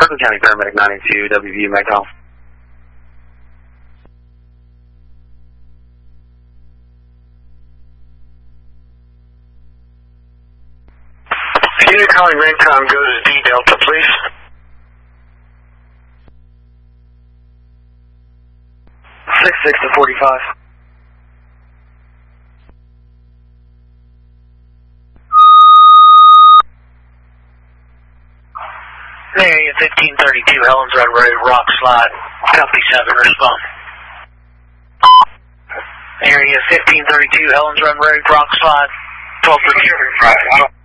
Franklin County Paramedic 92, WVU McDonald. Unit calling Rincon, go to D Delta, please. Six to 45. Area 1532, Helens Run Road, Rock Slide, Company 7, respond. Area 1532, Helens Run Road, Rock Slide, 12 3.